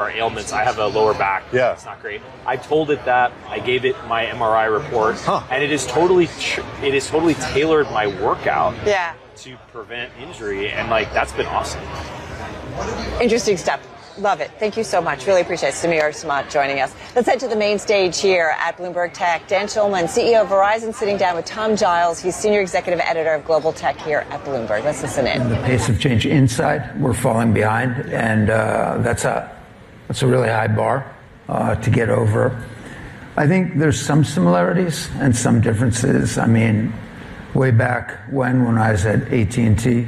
our ailments. I have a lower back. Yeah. It's not great. I told it that. I gave it my MRI report. And it is totally tailored my workout to prevent injury. And like, that's been awesome. Interesting stuff. Love it. Thank you so much. Really appreciate it. Samir Samat joining us. Let's head to the main stage here at Bloomberg Tech. Dan Schulman, CEO of Verizon, sitting down with Tom Giles. He's Senior Executive Editor of Global Tech here at Bloomberg. Let's listen in. The pace of change inside, we're falling behind, and that's a really high bar to get over. I think there's some similarities and some differences. I mean, way back when I was at AT&T,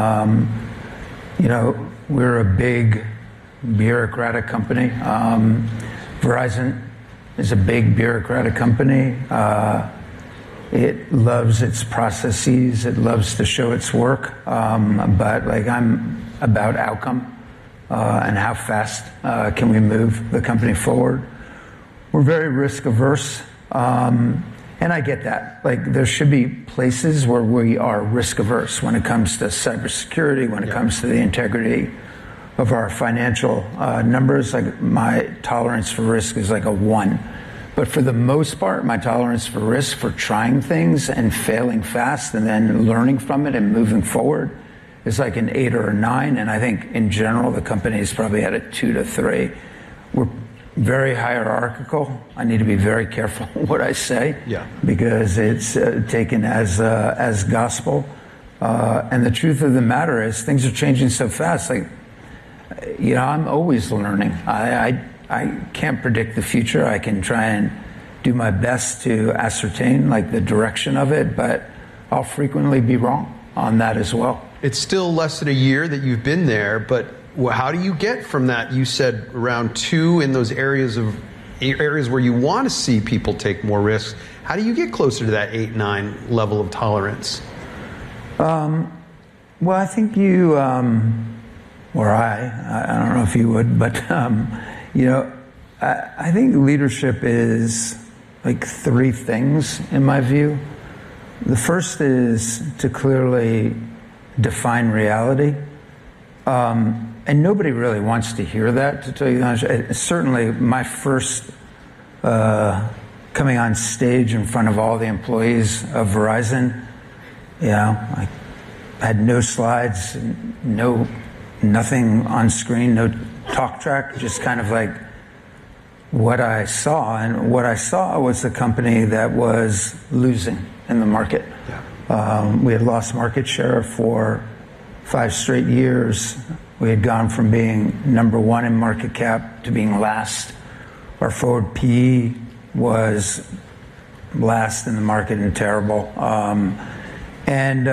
we're a big bureaucratic company. Verizon is a big bureaucratic company. It loves its processes. It loves to show its work. But like, I'm about outcome and how fast can we move the company forward. We're very risk averse. And I get that. Like, there should be places where we are risk averse when it comes to cybersecurity, when it comes to the integrity of our financial numbers. Like, my tolerance for risk is like a 1. But for the most part, my tolerance for risk, for trying things and failing fast and then learning from it and moving forward, is like an 8 or a 9. And I think in general, the company is probably at a 2 to 3. We're very hierarchical. I need to be very careful what I say, because it's taken as gospel. And the truth of the matter is, things are changing so fast. Like, I'm always learning. I can't predict the future. I can try and do my best to ascertain like the direction of it, but I'll frequently be wrong on that as well. It's still less than a year that you've been there, but how do you get from that? You said around 2 in those areas where you want to see people take more risks. How do you get closer to that 8, 9 level of tolerance? Well, I think you, or I don't know if you would, but, I think leadership is like 3 things in my view. The first is to clearly define reality. And nobody really wants to hear that, to tell you the honest. Certainly my first coming on stage in front of all the employees of Verizon, I had no slides, nothing on screen, no talk track, just kind of like what I saw. And what I saw was a company that was losing in the market. We had lost market share for 5 straight years. We had gone from being number 1 in market cap to being last. Our forward PE was last in the market and terrible. And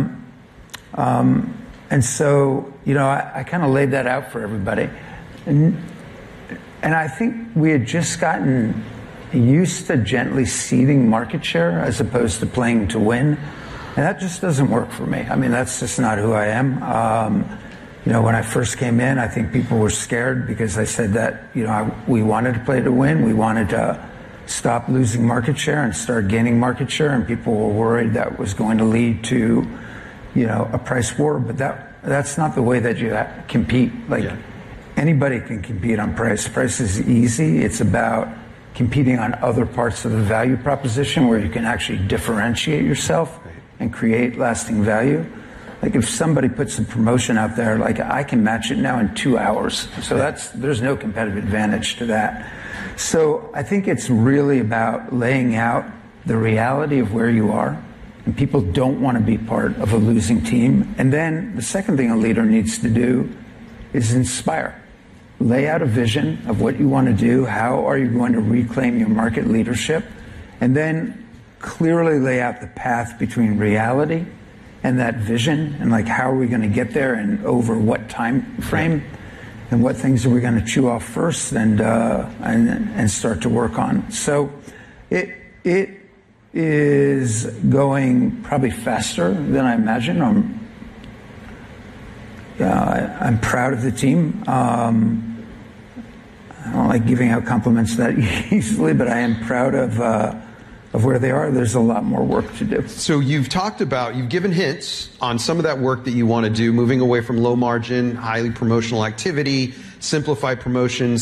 so, I kind of laid that out for everybody. And I think we had just gotten used to gently ceding market share as opposed to playing to win. And that just doesn't work for me. I mean, that's just not who I am. When I first came in, I think people were scared because I said that, we wanted to play to win. We wanted to stop losing market share and start gaining market share. And people were worried that was going to lead to, a price war. But that's not the way that you compete. Anybody can compete on price. Price is easy. It's about competing on other parts of the value proposition where you can actually differentiate yourself and create lasting value. Like, if somebody puts a promotion out there, like, I can match it now in 2 hours. So there's no competitive advantage to that. So I think it's really about laying out the reality of where you are. And people don't want to be part of a losing team. And then the second thing a leader needs to do is inspire. Lay out a vision of what you want to do. How are you going to reclaim your market leadership? And then clearly lay out the path between reality and that vision, and like, how are we going to get there and over what time frame, and what things are we going to chew off first and start to work on. So it is going probably faster than I imagined. I'm proud of the team. I don't like giving out compliments that easily, but I am proud of where they are. There's a lot more work to do. So you've given hints on some of that work that you want to do, moving away from low margin, highly promotional activity, simplify promotions,